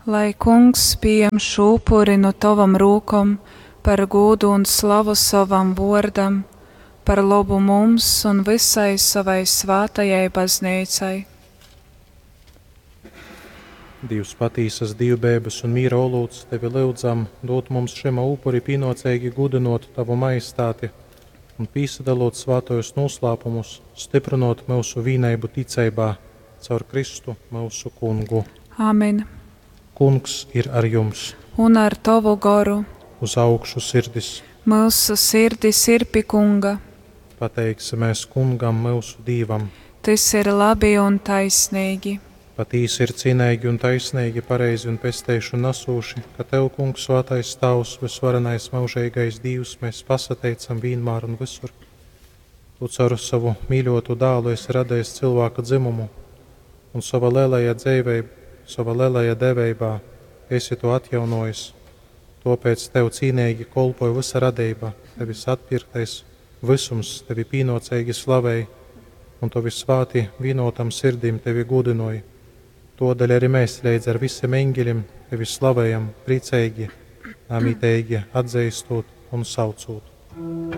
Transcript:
Lai Kungs pieņem šo upuri no tavam rūkam, par godu un slavu savam vārdam, par labu mums un visai savai svētajai baznīcai. Dievs patīsas dievbēbes un mīra olūts, tevi lūdzam, dot mums šim upuri pienācīgi gudinot tavu majestāti un pīsadalot svētojos noslēpumus, stiprinot mūsu vienību ticībā caur Kristu mūsu kungu. Amen. Kungs ir ar jums. Un ar tavu garu. Uz augšu sirdis. Mūsu sirdis ir pie Kunga. Pateiksimies Kungam mūsu Dievam. Tas ir labi un taisnīgi. Patīs ir cienīgi un taisnīgi, pareizi un pestējuši nasūši, ka Tev, Kungs, svētais Tavs, visvarenais mūžīgais Dievs, mēs pasateicam vienmēr un visur. Tu caur savu mīļotu dēlu esi radījis cilvēka dzimumu un savā lielajā devībā esi to atjaunojis. Tāpēc Tev cienīgi kolpoja visa radība, Tevis atpirktais visums Tevi pienācīgi slavēja un Tevi svēti vienotam sirdim Tevi gudinoja. Tādēļ arī mēs līdz ar visiem eņģeļiem Tevi slavējam, priecīgi, amītīgi atzīstot un saucot.